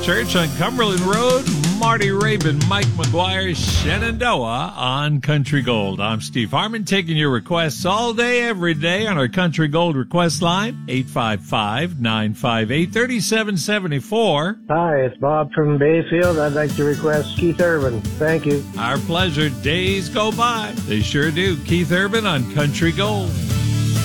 Church on Cumberland Road, Marty Rabin, Mike McGuire, Shenandoah on Country Gold. I'm Steve Harmon, taking your requests all day, every day on our Country Gold request line, 855-958-3774. Hi, it's Bob from Bayfield. I'd like to request Keith Urban. Thank you. Our pleasure. Days go by. They sure do. Keith Urban on Country Gold.